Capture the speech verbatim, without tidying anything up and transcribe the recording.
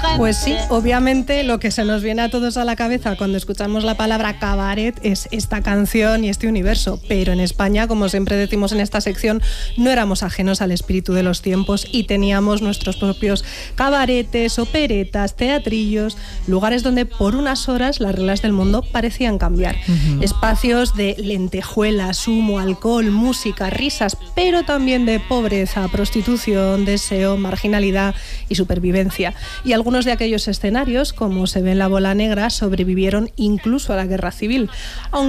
Pues sí, obviamente lo que se nos viene a todos a la cabeza cuando escuchamos la palabra cabaret es esta canción y este universo, pero en España, como siempre decimos en esta sección, no éramos ajenos al espíritu de los tiempos y teníamos nuestros propios cabaretes, operetas, teatrillos, lugares donde por unas horas las reglas del mundo parecían cambiar. Uh-huh. Espacios de lentejuelas, humo, alcohol, música, risas, pero también de pobreza, prostitución, deseo, marginalidad y supervivencia. Y algunos de aquellos escenarios, como se ve en La Bola Negra, sobrevivieron incluso a la Guerra Civil. Aunque